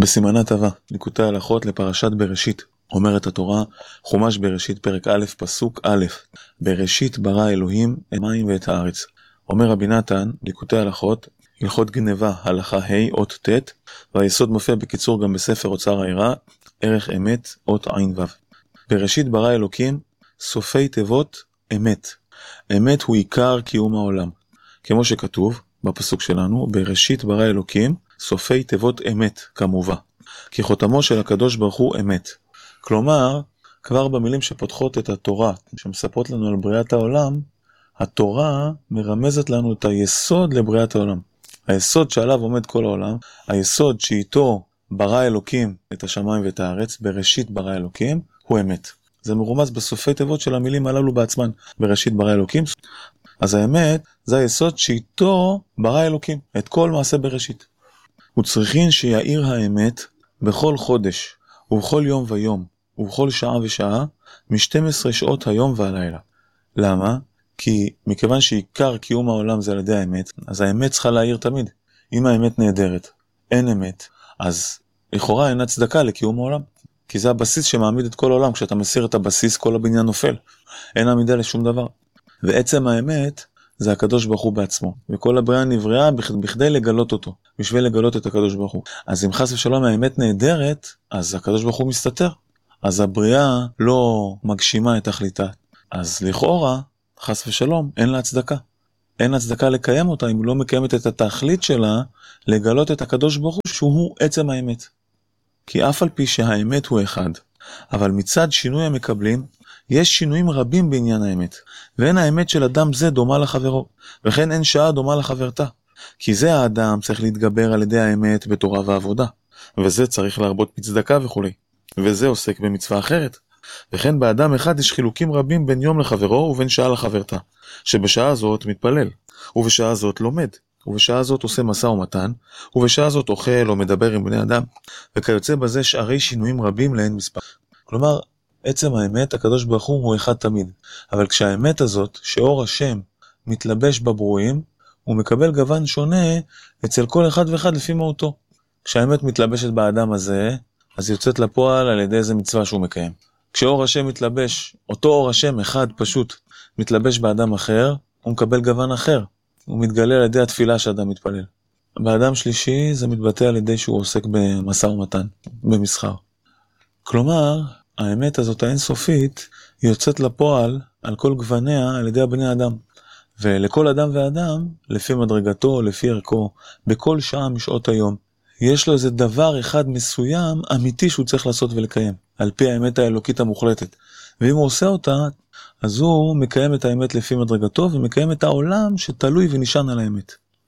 בסימנה טבע, ליקוטי הלכות לפרשת בראשית. אומרת התורה, חומש בראשית פרק א' פסוק א', בראשית ברא אלוהים את המים ואת הארץ. אומר רבי נתן, ליקוטי הלכות, הלכות גנבה, הלכה ה' אות ט', והיסוד מופיע בקיצור גם בספר אוצר העירה, ערך אמת, אות עין ו'. בראשית ברא אלוקים, סופי תיבות אמת. אמת הוא עיקר קיום העולם. כמו שכתוב בפסוק שלנו, בראשית ברא אלוקים, סופי תיבות אמת, כמובן. כי חותמו של הקדוש ברוך הוא אמת. כלומר, כבר במילים שפותחות את התורה, שמספרות לנו על בריאת העולם, התורה מרמזת לנו את היסוד לבריאת העולם. היסוד שעליו עומד כל העולם, היסוד שאיתו ברא אלוקים את השמיים ואת הארץ, בראשית ברא אלוקים, הוא אמת. זה מרומז בסופי תיבות של המילים הללו בעצמן, בראשית ברא אלוקים. אז האמת, זה היסוד שאיתו ברא אלוקים, את כל מעשה בראשית. וצריכין שיעיר האמת בכל חודש, ובכל יום ויום, ובכל שעה ושעה, מ-12 שעות היום והלילה. למה? כי מכיוון שעיקר קיום העולם זה על ידי האמת, אז האמת צריכה להעיר תמיד. אם האמת נהדרת, אין אמת, אז לכאורה אין הצדקה לקיום העולם. כי זה הבסיס שמעמיד את כל העולם. כשאתה מסיר את הבסיס, כל הבניין נופל. אין עמידה לשום דבר. ועצם האמת זה הקדוש ברוך הוא בעצמו. וכל הבריאה נבראה בכדי לגלות אותו. בשביל לגלות את הקדוש ברוך הוא. אז אם חס ושלום האמת נהדרת, אז הקדוש ברוך הוא מסתתר. אז הבריאה לא מגשימה את תכליתה. אז לכאורה, חס ושלום, אין לה הצדקה. אין הצדקה לקיים אותה אם לא מקיימת את התכלית שלה, לגלות את הקדוש ברוך הוא שהוא עצם האמת. כי אף על פי שהאמת הוא אחד, אבל מצד שינוי המקבלים, יש שינויים רבים בעניין האמת, ואין האמת של אדם זה דומה לחברו, וכן אין שעה דומה לחברתה. כי זה האדם צריך להתגבר על ידי האמת בתורה ועבודה, וזה צריך להרבות בצדקה וכו'. וזה עוסק במצווה אחרת. וכן באדם אחד יש חילוקים רבים בין יום לחברו ובין שעה לחברתה, שבשעה הזאת מתפלל, ובשעה זאת לומד, ובשעה זאת עושה משא ומתן, ובשעה זאת אוכל או מדבר עם בני אדם, וכיוצא בזה שערי שינויים רבים לאין מספר. כלומר, עצם האמת, הקדוש ברוך הוא אחד תמיד. אבל כשהאמת הזאת, שאור השם מתלבש בברואים, הוא מקבל גוון שונה אצל כל אחד ואחד לפי מהותו. כשהאמת מתלבשת באדם הזה, אז יוצאת לפועל על ידי איזה מצווה שהוא מקיים. כשאור השם מתלבש, אותו אור השם אחד פשוט מתלבש באדם אחר, הוא מקבל גוון אחר. הוא מתגלה על ידי התפילה שאדם מתפלל. באדם שלישי זה מתבטא על ידי שהוא עוסק במשא ומתן, במסחר. כלומר, האמת הזאת האינסופית היא יוצאת לפועל על כל גווניה על ידי הבני אדם. ולכל אדם ואדם, לפי מדרגתו, לפי ערכו, בכל שעה משעות היום, יש לו איזה דבר אחד מסוים אמיתי שהוא צריך לעשות ולקיים, על פי האמת האלוקית המוחלטת. ואם הוא עושה אותה, אז הוא מקיים את האמת לפי מדרגתו, ומקיים את העולם שתלוי ונשען על האמת.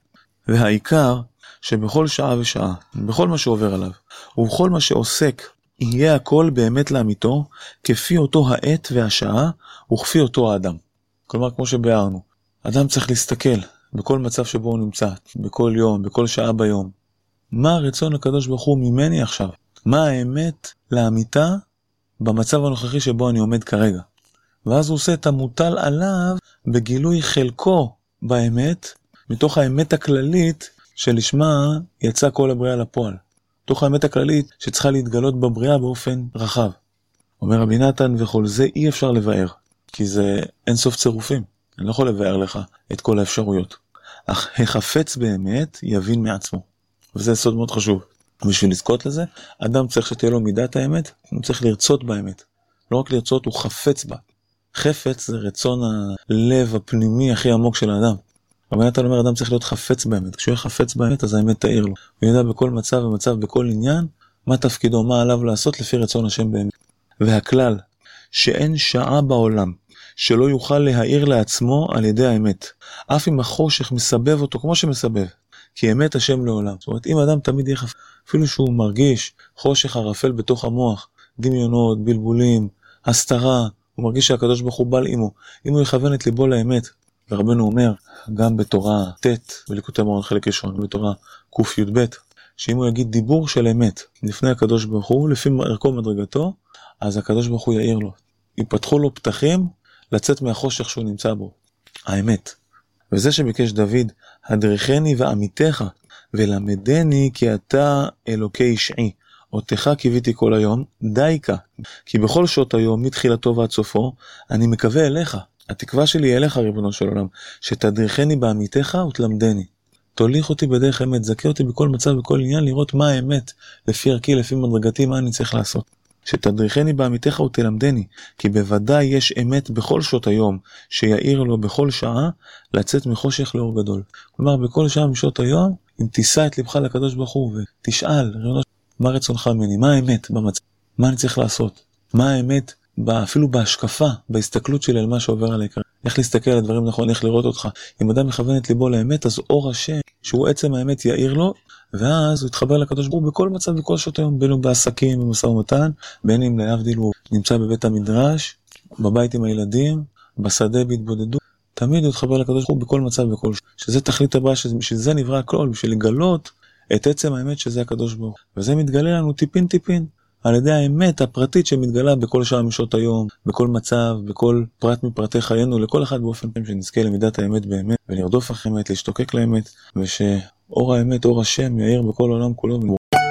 והעיקר, שבכל שעה ושעה, בכל מה שעובר עליו, ובכל מה שעוסק, יהיה הכל באמת לאמיתו, כפי אותו העת והשעה, וכפי אותו האדם. כלומר, כמו שבארנו, אדם צריך להסתכל בכל מצב שבו הוא נמצא, בכל יום, בכל שעה ביום. מה רצון הקדוש ברוך הוא ממני עכשיו? מה האמת לאמיתה במצב הנוכחי שבו אני עומד כרגע? ואז הוא עושה את המוטל עליו בגילוי חלקו באמת, מתוך האמת הכללית שלשמה יצא כל הבריאה לפועל. מתוך האמת הכללית שצריכה להתגלות בבריאה באופן רחב. אומר רבי נתן, וכל זה אי אפשר לבאר, כי זה אין סוף צירופים. אני לא יכול לבאר לך את כל האפשרויות. אך החפץ באמת יבין מעצמו. וזה סוד מאוד חשוב. בשביל לזכות לזה, אדם צריך שתהיה לו מידת האמת, הוא צריך לרצות באמת. לא רק לרצות, הוא חפץ בה. חפץ זה רצון הלב הפנימי הכי עמוק של האדם. רבי נתן אומר, אדם צריך להיות חפץ באמת. כשהוא יהיה חפץ באמת, אז האמת תאיר לו. הוא ידע בכל מצב ומצב, בכל עניין, מה תפקידו, מה עליו לעשות לפי רצון השם באמת. והכלל, שאין שעה בעולם, שלא יוכל להאיר לעצמו על ידי האמת. אף אם החושך מסבב אותו כמו שמסבב. כי אמת השם לעולם. זאת אומרת, אם אדם תמיד יהיה אפילו שהוא מרגיש חושך ערפל בתוך המוח, דמיונות, בלבולים, הסתרה, הוא מרגיש שהקדוש ברוך הוא בל עמו. אם הוא יכוון את ליבו לאמת, ורבנו אומר, גם בתורה ט' וליקוטי מוהר"ן חלק ראשון, בתורה קי"ב, שאם הוא יגיד דיבור של אמת לפני הקדוש ברוך הוא, לפי ערכו ומדרגתו, אז הקדוש ברוך הוא יאיר לו. ייפתחו לו פתחים לצאת מהחושך שהוא נמצא בו. האמת. וזה שביקש דוד, הדרכני ועמיתך, ולמדני כי אתה אלוקי ישעי. אותך קיוויתי כל היום, דייקה, כי בכל שעות היום, מתחילתו ועד סופו, אני מקווה אליך. התקווה שלי היא אליך, ריבונו של עולם, שתדריכני בעמיתך ותלמדני. תוליך אותי בדרך אמת, זכה אותי בכל מצב, בכל עניין, לראות מה האמת, לפי ערכי, לפי מדרגתי, מה אני צריך לעשות. שתדריכני בעמיתך ותלמדני, כי בוודאי יש אמת בכל שעות היום, שיעיר לו בכל שעה, לצאת מחושך לאור גדול. כלומר, בכל שעה משעות היום, אם תישא את לבך לקדוש ברוך הוא, ותשאל, מה רצונך ממני, מה האמת במצב, מה אני צריך לעשות, מה האמת, אפילו בהשקפה, בהסתכלות שלי על מה שעובר עלי, איך להסתכל על הדברים נכון, איך לראות אותך. אם אדם מכוון את ליבו לאמת, אז אור השם, שהוא עצם האמת, יאיר לו, ואז הוא יתחבר לקדוש ברוך הוא בכל מצב, בכל שעות היום, בין הוא בעסקים, במשא ומתן, בין אם להבדיל הוא נמצא בבית המדרש, בבית עם הילדים, בשדה בהתבודדות, תמיד הוא יתחבר לקדוש ברוך הוא בכל מצב, בכל שעות. שזה תכלית הבאה, שזה נברא הכל, בשביל לגלות את עצם האמת שזה הקדוש ברוך הוא. וזה מתגלה לנו טיפין טיפין, על ידי האמת הפרטית שמתגלה בכל שעה משעות היום, בכל מצב, בכל פרט מפרטי חיינו, לכל אחד באופן שנזכה למידת האמת באמת, ולרדוף אחרי האמת, להשתוקק לאמת, ושאור האמת, אור השם, יאיר בכל העולם כולו.